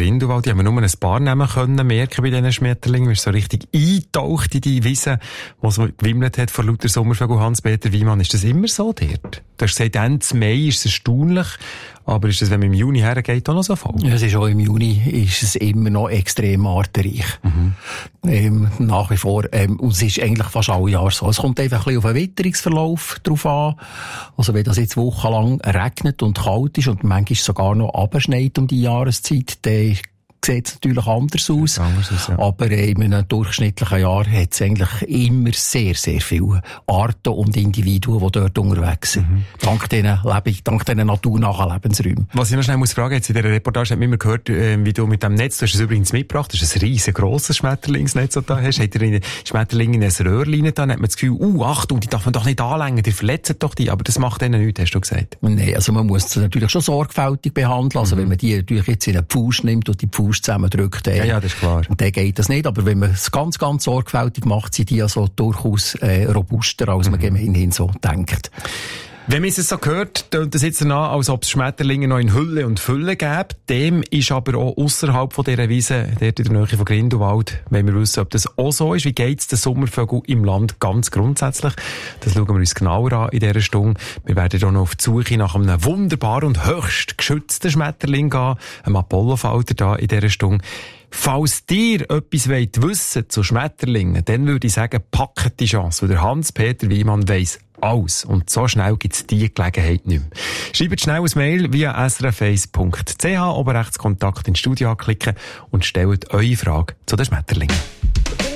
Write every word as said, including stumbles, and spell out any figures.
Grindelwald. Ich habe nur ein paar Namen können merken bei diesen Schmetterlingen. Man ist so richtig eingetaucht in die Wiese, die so gewimmelt hat vor lauter Sommervögel. Hans-Peter Wiemann, ist das immer so dort? Du hast gesagt, Ende Mai ist es erstaunlich. Aber ist es, wenn man im Juni hergeht, auch noch so voll? Ja, es ist auch im Juni ist es immer noch extrem artenreich. Mhm. Ähm, nach wie vor. Ähm, und es ist eigentlich fast alle Jahre so. Es kommt einfach ein bisschen auf den Witterungsverlauf drauf an. Also wenn das jetzt wochenlang regnet und kalt ist und manchmal sogar noch abschneit um die Jahreszeit, dann sieht es natürlich anders aus. Anders aus ja. Aber in einem durchschnittlichen Jahr hat es eigentlich immer sehr, sehr viele Arten und Individuen, die dort unterwegs sind. Mhm. Dank diesen, dank diesen naturnahen Lebensräumen. Was ich noch schnell muss fragen, jetzt in dieser Reportage hat man immer gehört, äh, wie du mit dem Netz, du hast es übrigens mitgebracht, das ist ein riesengroßes Schmetterlingsnetz, das du da hast. Hat er Schmetterlinge in ein Röhrchen da, dann hat man das Gefühl, uh, Achtung, die darf man doch nicht anlängen, die verletzen doch die, aber das macht denen nichts, hast du gesagt. Nein, also man muss es natürlich schon sorgfältig behandeln, also mhm. wenn man die natürlich jetzt in einen Pfusch nimmt und die Pfusch zusammendrückt, ja, ja, das ist klar. Und dann geht das nicht. Aber wenn man es ganz, ganz sorgfältig macht, sind die also durchaus äh, robuster, als man mhm. gemeinhin so denkt. Wenn man es so hört, tönt es jetzt danach, als ob es Schmetterlinge noch in Hülle und Fülle gäbe. Dem ist aber auch ausserhalb von dieser Wiese, dort in der Nähe von Grindelwald, wenn wir wissen, ob das auch so ist. Wie geht es den Sommervögeln im Land ganz grundsätzlich? Das schauen wir uns genauer an in dieser Stunde. Wir werden auch noch auf die Suche nach einem wunderbaren und höchst geschützten Schmetterling gehen, einem Apollofalter da in dieser Stunde. Falls ihr etwas wollt wissen zu Schmetterlingen, dann würde ich sagen, packt die Chance, weil der Hans-Peter Wiemann weiss alles. Und so schnell gibt es diese Gelegenheit nicht mehr. Schreibt schnell ein Mail via s r f eins punkt c h, oben rechts Kontakt ins Studio anklicken und stellt eure Frage zu den Schmetterlingen.